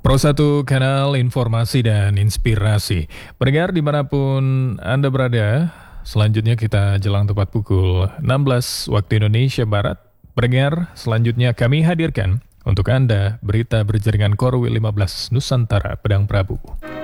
Pro 1 kanal informasi dan inspirasi. Pendengar dimanapun Anda berada, selanjutnya kita jelang tepat pukul 16 waktu Indonesia Barat. Pendengar, selanjutnya kami hadirkan untuk Anda berita berjaringan Korwil 15 Nusantara Pedang Prabu.